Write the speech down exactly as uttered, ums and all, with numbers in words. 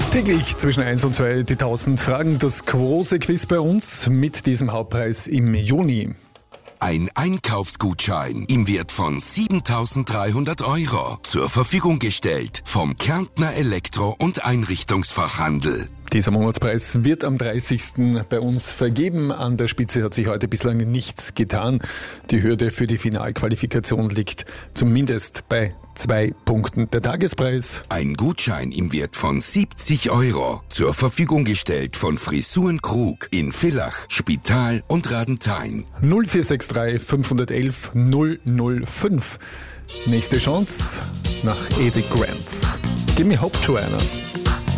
Täglich zwischen eins und zwei die tausend Fragen. Das große Quiz bei uns mit diesem Hauptpreis im Juni. Ein Einkaufsgutschein im Wert von siebentausenddreihundert Euro zur Verfügung gestellt vom Kärntner Elektro- und Einrichtungsfachhandel. Dieser Monatspreis wird am dreißigsten bei uns vergeben. An der Spitze hat sich heute bislang nichts getan. Die Hürde für die Finalqualifikation liegt zumindest bei zwei Punkten. Der Tagespreis: Ein Gutschein im Wert von siebzig Euro zur Verfügung gestellt von Frisuren Krug in Villach, Spital und Radenthein. null vier sechs drei fünf eins eins null null fünf. Nächste Chance nach Edith Grant. Give me hope, Joanna.